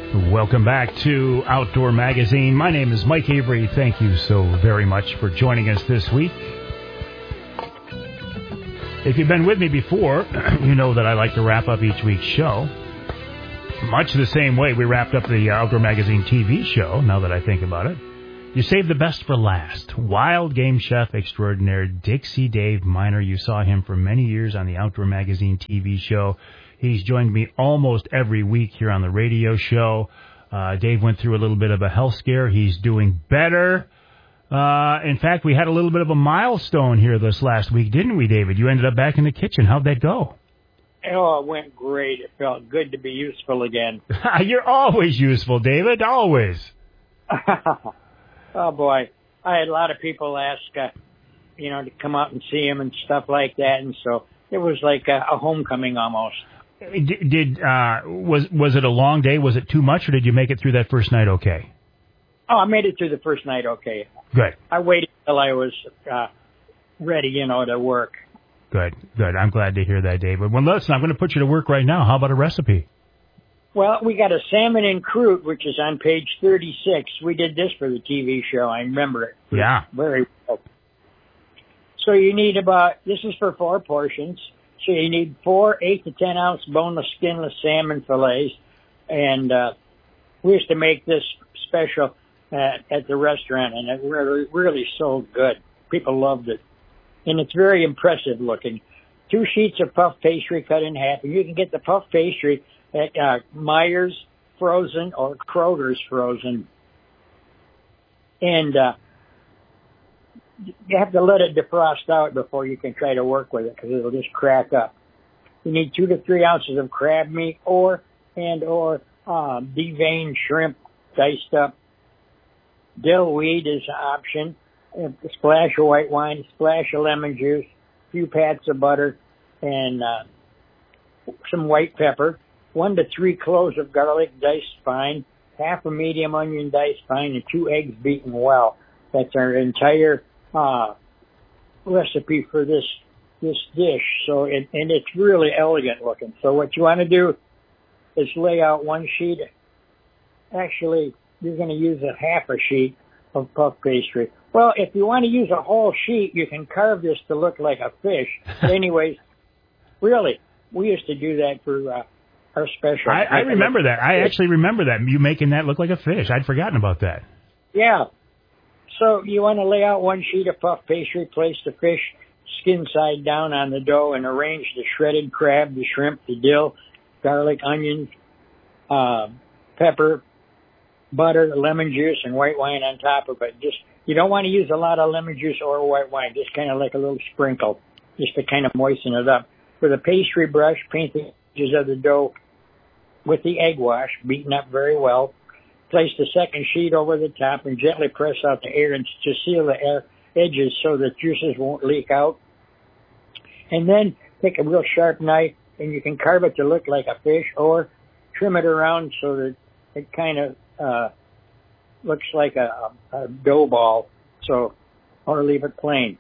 Welcome back to Outdoor Magazine. My name is Mike Avery. Thank you so very much for joining us this week. If you've been with me before, you know that I like to wrap up each week's show. Much the same way we wrapped up the Outdoor Magazine TV show, now that I think about it. You saved the best for last. Wild game chef extraordinaire Dixie Dave Miner. You saw him for many years on the Outdoor Magazine TV show. He's joined me almost every week here on the radio show. Dave went through a little bit of a health scare. He's doing better. In fact, we had a little bit of a milestone here this last week, didn't we, David? You ended up back in the kitchen. How'd that go? Oh, it went great. It felt good to be useful again. You're always useful, David. Always. Oh, boy. I had a lot of people ask, to come out and see him and stuff like that. And so it was like a homecoming almost. Was it a long day? Was it too much, or did you make it through that first night okay? Oh, I made it through the first night okay. Good. I waited till I was ready, to work. Good. I'm glad to hear that, David. Well, listen, I'm going to put you to work right now. How about a recipe? Well, we got a salmon and croûte, which is on page 36. We did this for the TV show. I remember it. Yeah. Very well. So you need this is for 4 portions. So you need 4 8 to 10 ounce boneless, skinless salmon fillets. And we used to make this special at the restaurant, and it really sold good. People loved it. And it's very impressive looking. 2 sheets of puff pastry cut in half. And you can get the puff pastry at Myers frozen or Kroger's frozen. And you have to let it defrost out before you can try to work with it because it'll just crack up. You need 2 to 3 ounces of crab meat or deveined shrimp diced up. Dill weed is an option. A splash of white wine, a splash of lemon juice, a few pats of butter, and some white pepper. 1 to 3 cloves of garlic diced fine, half a medium onion diced fine, and 2 eggs beaten well. That's our entire recipe for this dish. So and it's really elegant looking. So what you want to do is lay out 1 sheet. Actually, you're going to use a half a sheet of puff pastry. Well, if you want to use a whole sheet, you can carve this to look like a fish. But anyways, really, we used to do that for our special. I remember that. I actually remember that. You making that look like a fish. I'd forgotten about that. Yeah. So you want to lay out 1 sheet of puff pastry, place the fish skin side down on the dough, and arrange the shredded crab, the shrimp, the dill, garlic, onion, pepper, butter, lemon juice, and white wine on top of it. You don't want to use a lot of lemon juice or white wine, just kind of like a little sprinkle, just to kind of moisten it up. With a pastry brush, paint the edges of the dough with the egg wash, beaten up very well. Place the second sheet over the top and gently press out the air to seal the air edges so the juices won't leak out. And then take a real sharp knife and you can carve it to look like a fish or trim it around so that it kind of looks like a dough ball. Or leave it plain.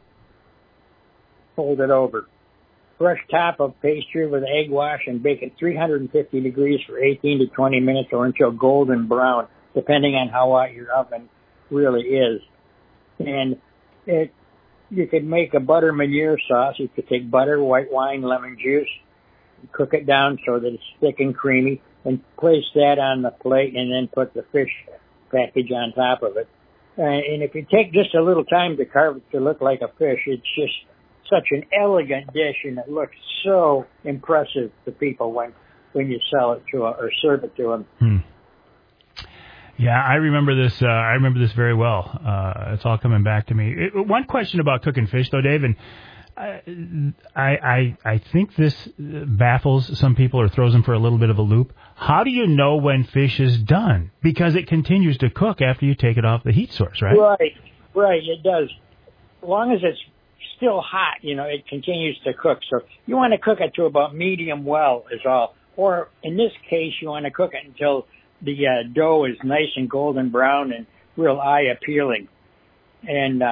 Fold it over. Brush top of pastry with egg wash and bake at 350 degrees for 18 to 20 minutes or until golden brown, depending on how hot your oven really is. And you could make a butter manure sauce. You could take butter, white wine, lemon juice, cook it down so that it's thick and creamy, and place that on the plate and then put the fish package on top of it. And if you take just a little time to carve it to look like a fish, it's just such an elegant dish, and it looks so impressive to people when you sell it to them or serve it to them. Yeah, I remember this. I remember this very well. It's all coming back to me. One question about cooking fish, though, Dave, and I think this baffles some people or throws them for a little bit of a loop. How do you know when fish is done? Because it continues to cook after you take it off the heat source, right? Right. It does. As long as it's still hot, it continues to cook. So you want to cook it to about medium well is all. Or in this case, you want to cook it until the dough is nice and golden brown and real eye appealing. And,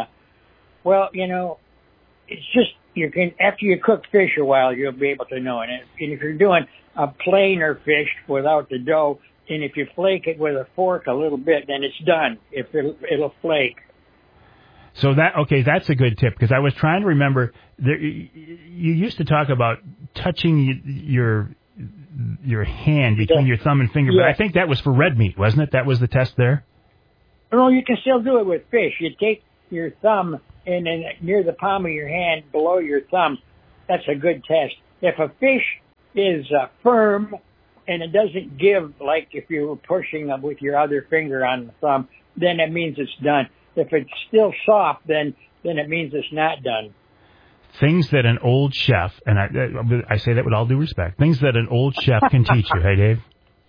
it's just, after you cook fish a while, you'll be able to know. And if you're doing a plainer fish without the dough, and if you flake it with a fork a little bit, then it's done. If it'll flake. So that's a good tip, because I was trying to remember. You used to talk about touching your hand between your thumb and finger, but I think that was for red meat, wasn't it? That was the test there? No, you can still do it with fish. You take your thumb and then near the palm of your hand, below your thumb, that's a good test. If a fish is firm and it doesn't give, like if you were pushing with your other finger on the thumb, then it means it's done. If it's still soft, then it means it's not done. Things that an old chef, and I say that with all due respect, things that an old chef can teach you. Hey, Dave?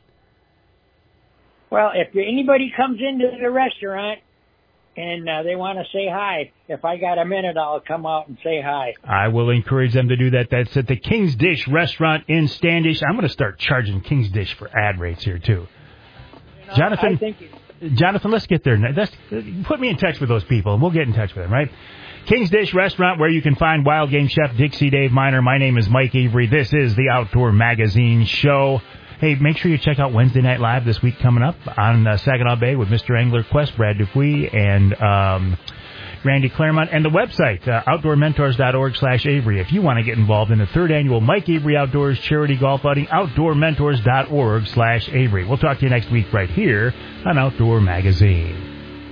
Well, if anybody comes into the restaurant and they want to say hi, if I got a minute, I'll come out and say hi. I will encourage them to do that. That's at the King's Dish restaurant in Standish. I'm going to start charging King's Dish for ad rates here, too. Jonathan, let's get there. Put me in touch with those people, and we'll get in touch with them, right? King's Dish Restaurant, where you can find Wild Game Chef Dixie Dave Miner. My name is Mike Avery. This is the Outdoor Magazine Show. Hey, make sure you check out Wednesday Night Live this week coming up on Saginaw Bay with Mr. Angler Quest, Brad Dupuis, and Randy Claremont, and the website, outdoormentors.org/Avery. If you want to get involved in the 3rd annual Mike Avery Outdoors Charity Golf Outing, outdoormentors.org/Avery. We'll talk to you next week right here on Outdoor Magazine.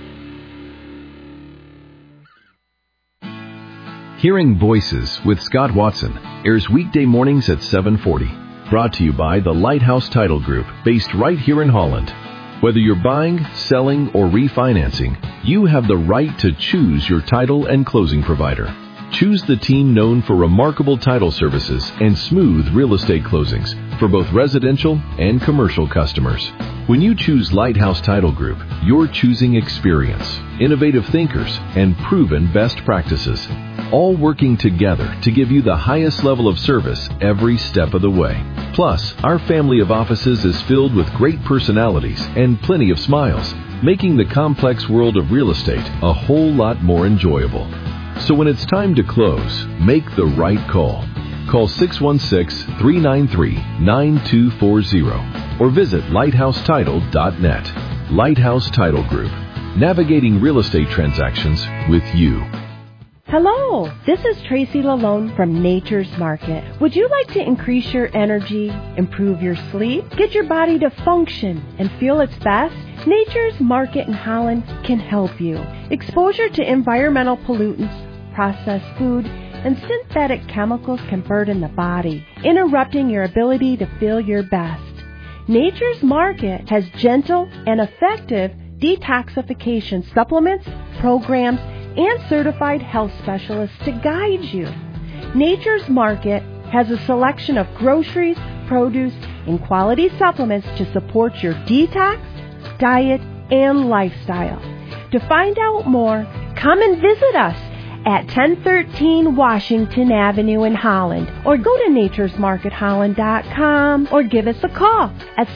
Hearing Voices with Scott Watson airs weekday mornings at 7:40. Brought to you by the Lighthouse Title Group, based right here in Holland. Whether you're buying, selling, or refinancing, you have the right to choose your title and closing provider. Choose the team known for remarkable title services and smooth real estate closings for both residential and commercial customers. When you choose Lighthouse Title Group, you're choosing experience, innovative thinkers, and proven best practices, all working together to give you the highest level of service every step of the way. Plus, our family of offices is filled with great personalities and plenty of smiles, making the complex world of real estate a whole lot more enjoyable. So when it's time to close, make the right call. Call 616-393-9240 or visit lighthousetitle.net. Lighthouse Title Group, navigating real estate transactions with you. Hello, this is Tracy Lalone from Nature's Market. Would you like to increase your energy, improve your sleep, get your body to function and feel its best? Nature's Market in Holland can help you. Exposure to environmental pollutants, processed food, and synthetic chemicals can burden the body, interrupting your ability to feel your best. Nature's Market has gentle and effective detoxification supplements, programs, and certified health specialists to guide you. Nature's Market has a selection of groceries, produce, and quality supplements to support your detox, diet, and lifestyle. To find out more, come and visit us at 1013 Washington Avenue in Holland, or go to naturesmarketholland.com, or give us a call at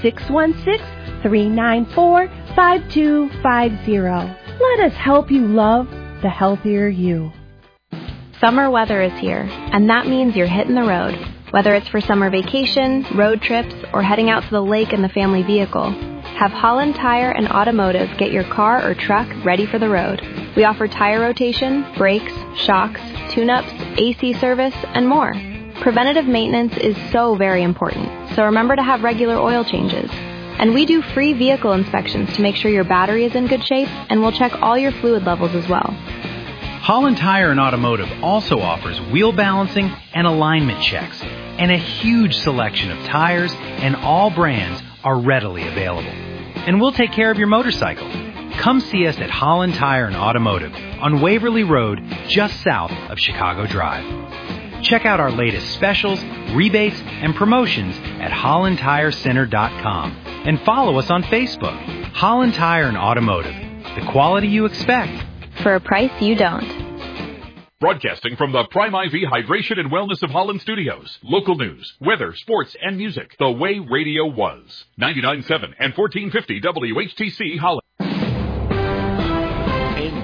616-394-5250. Let us help you love the healthier you. Summer weather is here, and that means you're hitting the road. Whether it's for summer vacation, road trips, or heading out to the lake in the family vehicle, have Holland Tire and Automotive get your car or truck ready for the road. We offer tire rotation, brakes, shocks, tune-ups, AC service, and more. Preventative maintenance is so very important, so remember to have regular oil changes. And we do free vehicle inspections to make sure your battery is in good shape, and we'll check all your fluid levels as well. Holland Tire and Automotive also offers wheel balancing and alignment checks, and a huge selection of tires, and all brands are readily available. And we'll take care of your motorcycle. Come see us at Holland Tire and Automotive on Waverly Road, just south of Chicago Drive. Check out our latest specials, rebates, and promotions at hollandtirecenter.com. And follow us on Facebook, Holland Tire and Automotive. The quality you expect. For a price you don't. Broadcasting from the Prime IV Hydration and Wellness of Holland Studios. Local news, weather, sports, and music. The way radio was. 99.7 and 1450 WHTC Holland.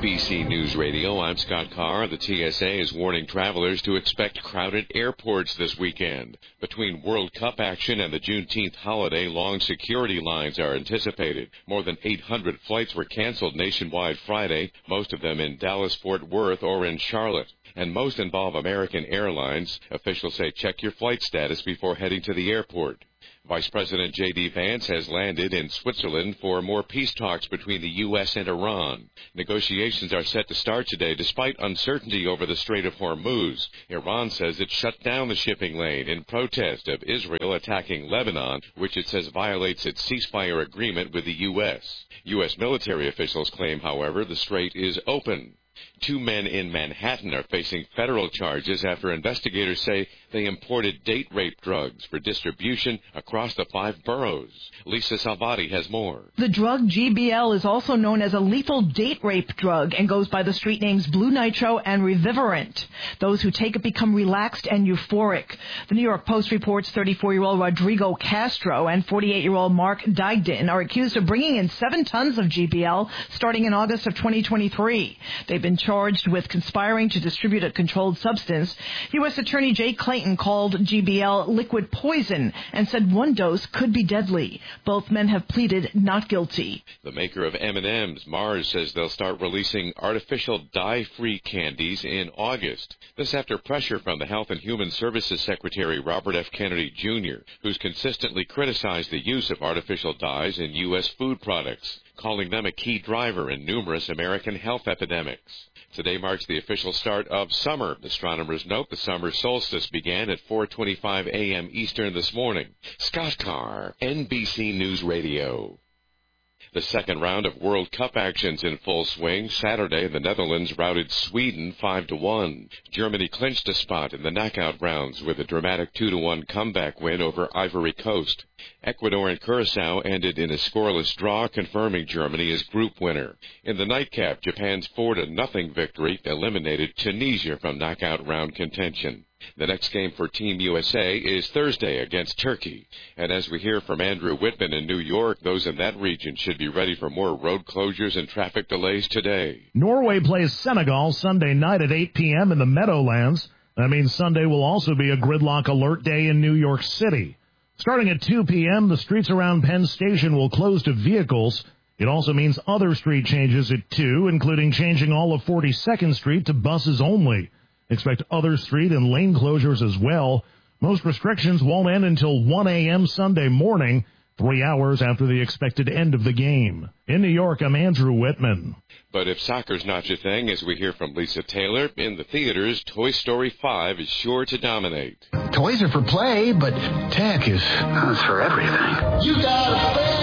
NBC News Radio, I'm Scott Carr. The TSA is warning travelers to expect crowded airports this weekend. Between World Cup action and the Juneteenth holiday, long security lines are anticipated. More than 800 flights were canceled nationwide Friday, most of them in Dallas-Fort Worth or in Charlotte. And most involve American Airlines. Officials say check your flight status before heading to the airport. Vice President J.D. Vance has landed in Switzerland for more peace talks between the U.S. and Iran. Negotiations are set to start today despite uncertainty over the Strait of Hormuz. Iran says it shut down the shipping lane in protest of Israel attacking Lebanon, which it says violates its ceasefire agreement with the U.S. U.S. military officials claim, however, the strait is open. 2 men in Manhattan are facing federal charges after investigators say they imported date rape drugs for distribution across the 5 boroughs. Lisa Salvati has more. The drug GBL is also known as a lethal date rape drug and goes by the street names Blue Nitro and Revivarant. Those who take it become relaxed and euphoric. The New York Post reports 34-year-old Rodrigo Castro and 48-year-old Mark Digdon are accused of bringing in 7 tons of GBL starting in August of 2023. They've been charged with conspiring to distribute a controlled substance. U.S. Attorney Jay Clayton called GBL liquid poison and said 1 dose could be deadly. Both men have pleaded not guilty. The maker of M&M's, Mars, says they'll start releasing artificial dye-free candies in August. This after pressure from the Health and Human Services Secretary Robert F. Kennedy, Jr., who's consistently criticized the use of artificial dyes in U.S. food products, calling them a key driver in numerous American health epidemics. Today marks the official start of summer. Astronomers note the summer solstice began at 4:25 a.m. Eastern this morning. Scott Carr, NBC News Radio. The second round of World Cup action's in full swing. Saturday, the Netherlands routed Sweden 5-1. Germany clinched a spot in the knockout rounds with a dramatic 2-1 comeback win over Ivory Coast. Ecuador and Curacao ended in a scoreless draw, confirming Germany as group winner. In the nightcap, Japan's 4-0 victory eliminated Tunisia from knockout round contention. The next game for Team USA is Thursday against Turkey. And as we hear from Andrew Whitman in New York, those in that region should be ready for more road closures and traffic delays today. Norway plays Senegal Sunday night at 8 p.m. in the Meadowlands. That means Sunday will also be a gridlock alert day in New York City. Starting at 2 p.m., the streets around Penn Station will close to vehicles. It also means other street changes at 2, including changing all of 42nd Street to buses only. Expect other street and lane closures as well. Most restrictions won't end until 1 a.m. Sunday morning, 3 hours after the expected end of the game. In New York, I'm Andrew Whitman. But if soccer's not your thing, as we hear from Lisa Taylor, in the theaters, Toy Story 5 is sure to dominate. Toys are for play, but tech is for everything. You gotta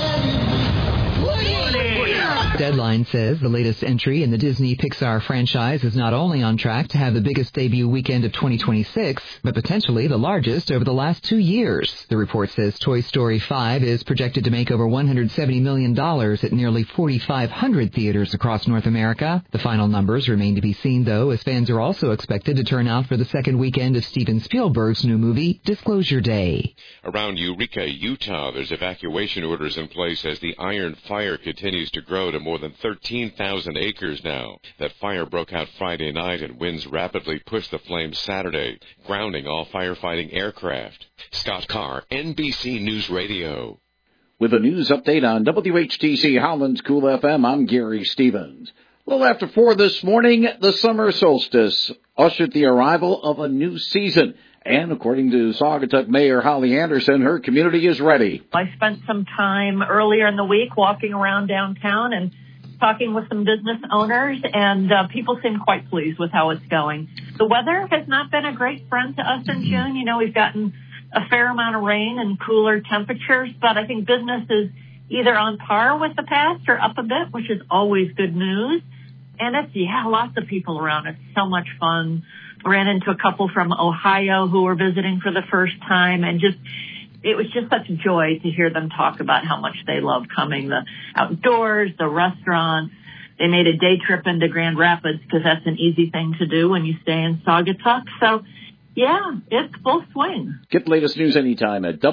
Deadline says the latest entry in the Disney Pixar franchise is not only on track to have the biggest debut weekend of 2026, but potentially the largest over the last 2 years. The report says Toy Story 5 is projected to make over $170 million at nearly 4,500 theaters across North America. The final numbers remain to be seen, though, as fans are also expected to turn out for the second weekend of Steven Spielberg's new movie, Disclosure Day. Around Eureka, Utah, there's evacuation orders in place as the Iron Fire continues to grow to more than 13,000 acres now. That fire broke out Friday night and winds rapidly pushed the flames Saturday, grounding all firefighting aircraft. Scott Carr, NBC News Radio. With a news update on WHTC Holland's Cool FM, I'm Gary Stevens. A little after 4 this morning, the summer solstice ushered the arrival of a new season. And according to Saugatuck Mayor Holly Anderson, her community is ready. I spent some time earlier in the week walking around downtown and talking with some business owners, and people seem quite pleased with how it's going. The weather has not been a great friend to us in June. You know, we've gotten a fair amount of rain and cooler temperatures, but I think business is either on par with the past or up a bit, which is always good news. And it's, lots of people around. It's so much fun. Ran into a couple from Ohio who were visiting for the first time, and it was just such a joy to hear them talk about how much they love coming, the outdoors, the restaurants. They made a day trip into Grand Rapids because that's an easy thing to do when you stay in Saugatuck. So, yeah, it's full swing. Get the latest news anytime at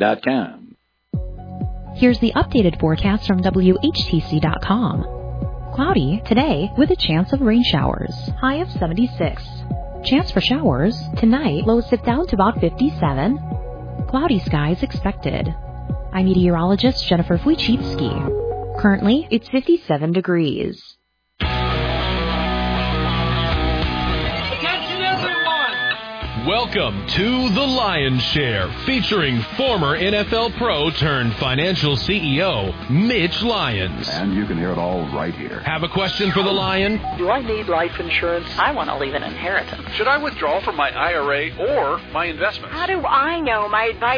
WHTC.com. Here's the updated forecast from WHTC.com. Cloudy today with a chance of rain showers. High of 76. Chance for showers tonight. Lows dip down to about 57. Cloudy skies expected. I'm meteorologist Jennifer Wojcicki. Currently, it's 57 degrees. Welcome to The Lion's Share, featuring former NFL pro turned financial CEO, Mitch Lyons. And you can hear it all right here. Have a question for the Lion? Do I need life insurance? I want to leave an inheritance. Should I withdraw from my IRA or my investments? How do I know my advice